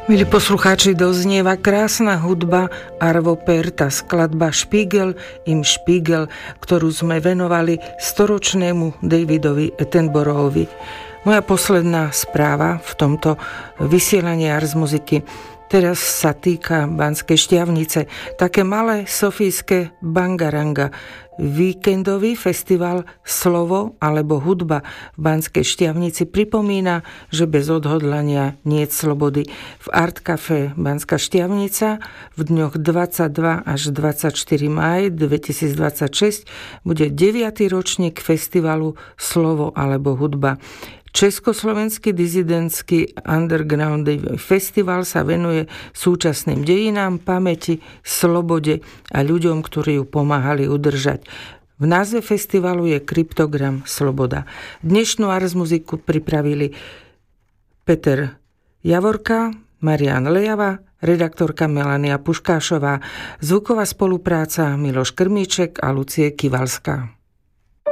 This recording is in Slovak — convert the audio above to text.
Milí poslucháči, doznieva krásna hudba Arvo Pärta, skladba Spiegel im Spiegel, ktorú sme venovali storočnému Davidovi Attenboroughvi. Moja posledná správa v tomto vysielaní Ars muziky teraz sa týka Banskej Štiavnice. Také malé sofijské Bangaranga. Víkendový festival Slovo alebo hudba v Banskej Štiavnici pripomína, že bez odhodlania niet slobody. V Art Café Banská Štiavnica v dňoch 22 až 24 máj 2026 bude 9. ročník festivalu Slovo alebo hudba. Československý dizidentský undergroundový festival sa venuje súčasným dejinám, pamäti, slobode a ľuďom, ktorí ju pomáhali udržať. V názve festivalu je kryptogram Sloboda. Dnešnú Ars muziku pripravili Peter Javorka, Marián Lejava, redaktorka Melania Puškášová, zvuková spolupráca Miloš Krmíček a Lucie Kivalská.